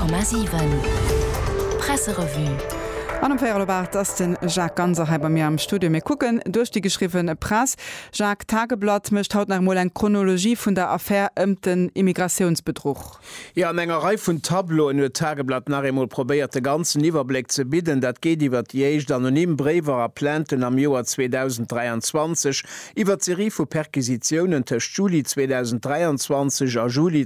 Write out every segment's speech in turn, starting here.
100,7 Presserevue. An Feierlobart ass den Jacques Ganser bei mir am Studio mir gucken durch die geschriebene Press. Jacques Tageblatt mischt haut nach mal eine Chronologie von der Affäre den Immigrationsbetrug. Ja, an enger Reihe von Tableau in der Tageblatt nach einmal probiert den ganzen Überblick zu bieten. Das geht über die ersten anonymen Briefe Planten am Jahr 2023, über die Serie von Perquisitionen zwischen Juli 2023 und Juli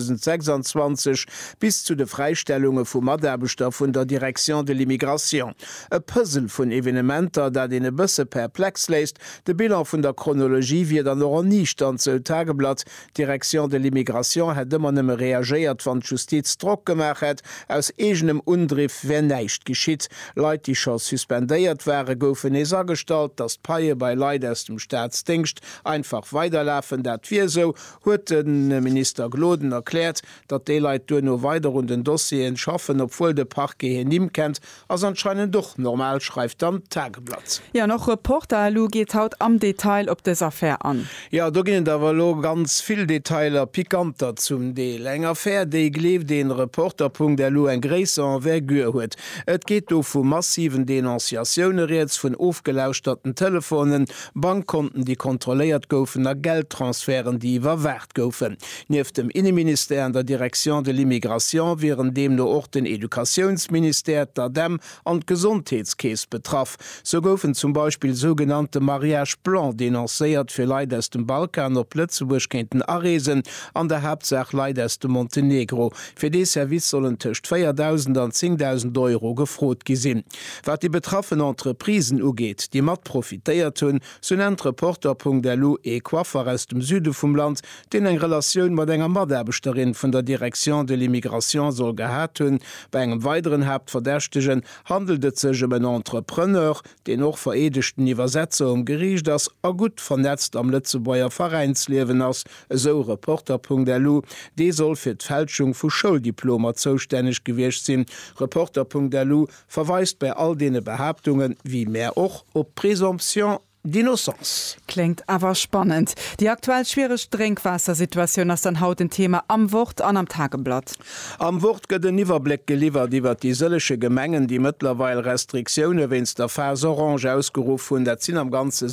2026 bis zu den Freistellungen von Mitarbeitern von der Direction de l'Immigration. E Puzzle vun Evenementer, dat den e bësse perplex läist, de Bilan vun der Chronologie wie dann noch nie stand ze Tageblatt. Direction de l'Immigration het dëmmer nëmme reagiert wann Justiz Druck gemacht het, aus egenem Undriff wenn neicht geschitt. Leiit die schon suspendéiert wäre goufen es agestalt, dat Paie bei Leiit aus dem Staatsdienst einfach weiterlaufen, dat wie so huet den Minister Gloden erklärt, dat de Leiit du no weiter und den Dossien schaffen, obwohl de Parquet nimm kennt, as anscheinend doch normal schreibt am Tageblatt. Ja, noch Reporter Lu geht haut am Detail op des Affäre an. Ja, da gehen da ganz viel Detailer pikanter zum Deel. Eng Affäre, die gleef den Reporterpunkt der Lu en gräser Envergure huet. Et geht do vu massiven Denunziationen jetzt von aufgelauschten Telefonen, Bankkonten, die kontrolliert goufen, a Geldtransferen, die überwert goufen. Neben dem Innenminister an der Direction de l'Immigration wären dem no auch den Edukationsminister der dem an Gesundheitskäes betraff. So goufen zum Beispiel sogenannte Mariage Blanc denonziert für Leute aus dem Balkan op Lützeburg kennten Aresen an der Hauptsache Leute aus dem Montenegro. Für die Service sollen zwischen 4.000 und 10.000 Euro gefrot gesinn. Was die betroffenen Entreprisen ugeht, die mat profitiert hun, so nennt Reporterpunkt der Lu Coiffeur aus dem Süden vom Land, den eng Relation mit enger Mitarbeiterin von der Direction de l'Immigration soll gehabt hun. Bei engem weiteren Hauptverdächtigen handelt sech um en Entrepreneur, den noch veredigchten Übersetzer Gericht das a gut vernetzt am Lützebauer Vereinslewen ass, so Reporterpunkt der Lu, die soll fir d'Fälschung vu Schulddiploma zuständig gewircht sinn. Reporterpunkt der Lu verweist bei all dene Behauptungen wie mehr och op Präsumption d'Innocence. Klingt aber spannend. Die aktuell schwere Trinkwassersituation ist dann haut ein Thema am Wort an am Tageblatt. Am Wort gëtt den Überblick geliefert iwwer die sëllesche Gemengen, die mittlerweile Restriktionen wenn's der Phase Orange ausgerufen hun, dat sind am ganze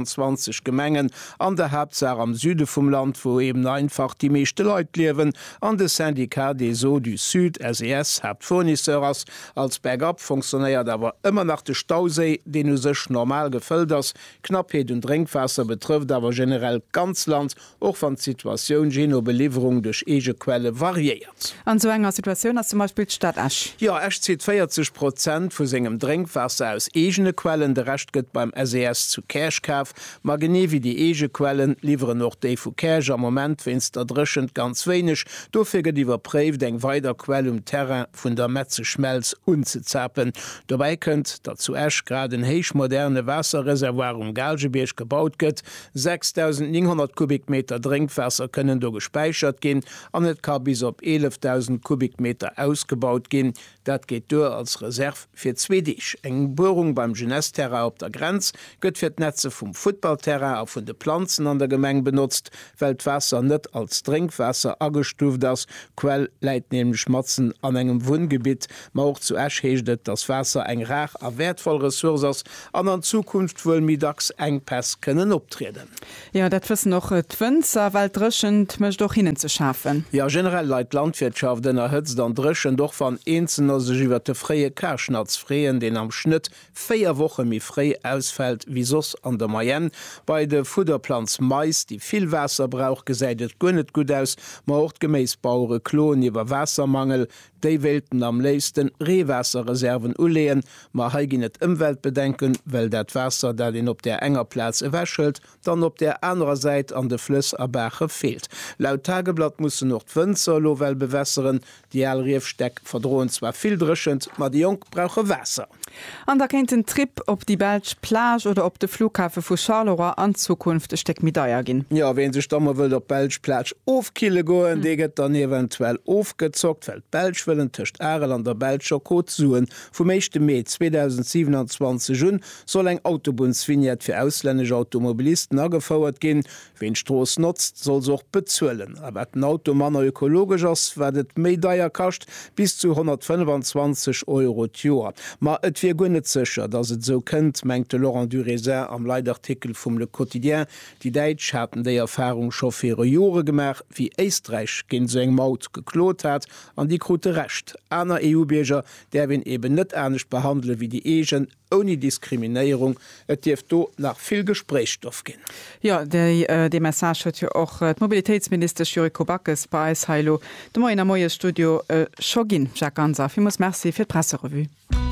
26 Gemengen an der Hauptsache am Süde vom Land, wo eben einfach die meeste Leute leben, an de Syndikat des Eaux du Sud SES hat Fournisseurs als Backup funktioniert aber immer nach de Stausee, den u sech normal gefüllt ist. Knappheit und Trinkwasser betrifft aber generell ganz Land, auch von Situation Genobelieferung durch Egequelle variiert. An so einer Situation als zum Beispiel die Stadt Asch. Ja, Asch zieht 40% von seinem Trinkwasser aus egene Quellen, der Rest geht beim SES zu Cashkauf. Magene wie die Egequellen liefern noch die von Cash am Moment, wenn es da drischend ganz wenig. Dafür geht überprüft, den weiter Quelle Terrain von der Metze Schmelz unzuzappen. Dabei könnt dazu Asch gerade ein heisch moderne Wasserreservoir Galgebeersch gebaut gëtt. 6.900 Kubikmeter Trinkwasser können do gespeichert gin, an net kann bis op 11.000 Kubikmeter ausgebaut gin. Dat geht do als Reserve fir Zwedich. Eng Bohrung beim Genestterra op der Grenz gëtt fir d Netze vum Footballterra a vun de Pflanzen an der Gemeng benutzt, Weltwasser net als Trinkwasser agestuft das. Quell leiit nämlich Schmatzen an engem Wohngebiet, ma auch zu Asch heeschtet das Wasser eng rar a wertvoll Ressources an Zukunft wohl mi dacks Engpass können optreten. Ja, dat wissen noch Twinzer, weil drschend mcht doch hinnen zu schaffen. Ja, generell leit Landwirtschaft den erhëtzt an drschen doch van eenzen as iwwer de freie Kaschnatzfreen, den am Schnitt 4 Wochen mi frei ausfällt wie sos an der Mayenne. Bei de Futterplanz Mais, die viel Wasser braucht, gesäidet gunnet gut aus, ma auch gemäß Bauure Klon iwwer Wassermangel, déi Welten am leisten Rehwasserreserven uleen, ma hagin net Umweltbedenken, well dat Wasser, dat den op der enger Platz ewäschelt, dann op der anderen Seite an de Flüss a Bache fehlt. Laut Tageblatt mussssen noch d'Wënzer lowel bewässeren, die Alriefsteck verdrohen zwar viel drischend, ma die Jung brauche Wasser. An da kennt den Trip op die Belsch Plage oder op de Flughafe vu Charleroi an Zukunft steck mit daier gin. Ja, wenn se stammer will der Belsch Plage ofkille goen, deget dann eventuell aufgezockt, weil Belsch willen töcht Ärel an der Belscher Code suen. Vom 1. Mai 2027 soll eng Autobahnsvignette net fir ausländische Automobilisten agefauerert gin, wen Stroos nutzt, soll soch bezuelen. Aber den Automanner ökologisch ass werdet méideier kascht bis zu 125 € Joer. Ma et fir gonnet sicher, dats et so kënnt, mengte Laurent Durésin am Leitartikel vum Le Quotidien. Die Deitsch hatten déi Erfahrung chauffeure Jore gemer, wie Eistreich gin so eng Maut geklot hat, an die Grote recht. Aner EU-Bierger, der win eben net ernstnecht behandle wie die Egen, ohne Diskriminierung, et Dieft do nach viel Gesprächsstoff gin. Ja, de Message huet ja auch Mobilitätsminister Juriko Backes bei Heilo. De mo in a moie Studio Schogin Jacques Ganser. Vi muss Merci fir d Presserevue.